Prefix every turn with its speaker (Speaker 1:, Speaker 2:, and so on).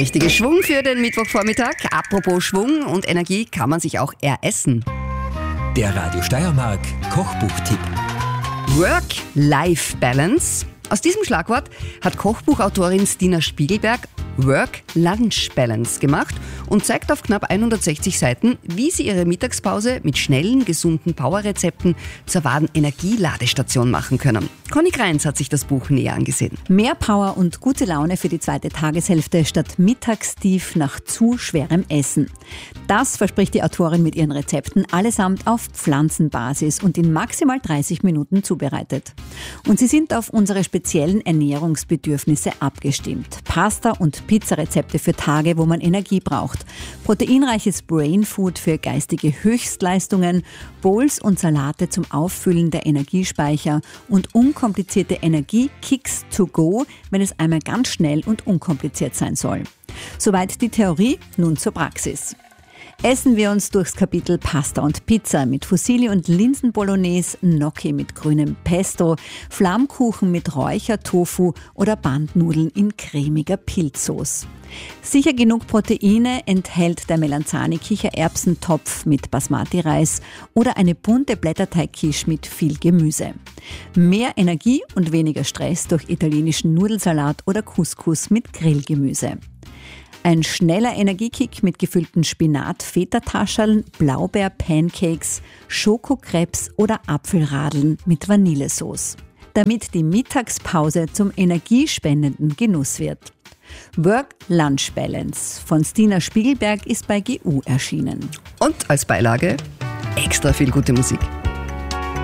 Speaker 1: richtige Schwung für den Mittwochvormittag. Apropos Schwung und Energie kann man sich auch eressen.
Speaker 2: Der Radio Steiermark Kochbuchtipp.
Speaker 1: Work-Life-Balance. Aus diesem Schlagwort hat Kochbuchautorin Stina Spiegelberg Work-Lunch-Balance gemacht und zeigt auf knapp 160 Seiten, wie Sie Ihre Mittagspause mit schnellen, gesunden Powerrezepten zur wahren Energieladestation machen können. Conny Greins hat sich das Buch näher angesehen.
Speaker 3: Mehr Power und gute Laune für die zweite Tageshälfte statt Mittagstief nach zu schwerem Essen. Das verspricht die Autorin mit ihren Rezepten, allesamt auf Pflanzenbasis und in maximal 30 Minuten zubereitet. Und sie sind auf unsere speziellen Ernährungsbedürfnisse abgestimmt. Pasta- und Pizzarezepte für Tage, wo man Energie braucht. Proteinreiches Brainfood für geistige Höchstleistungen, Bowls und Salate zum Auffüllen der Energiespeicher und unkomplizierte Energie-Kicks to go, wenn es einmal ganz schnell und unkompliziert sein soll. Soweit die Theorie, nun zur Praxis. Essen wir uns durchs Kapitel Pasta und Pizza mit Fusilli und Linsen-Bolognese, Gnocchi mit grünem Pesto, Flammkuchen mit Räuchertofu oder Bandnudeln in cremiger Pilzsauce. Sicher genug Proteine enthält der Melanzani-Kichererbsentopf mit Basmati-Reis oder eine bunte Blätterteig-Quiche mit viel Gemüse. Mehr Energie und weniger Stress durch italienischen Nudelsalat oder Couscous mit Grillgemüse. Ein schneller Energiekick mit gefüllten Spinat-Feta-Tascheln, Blaubeer-Pancakes, Schokokrebs oder Apfelradeln mit Vanillesauce. Damit die Mittagspause zum energiespendenden Genuss wird. Work-Lunch-Balance von Stina Spiegelberg ist bei GU erschienen.
Speaker 1: Und als Beilage extra viel gute Musik.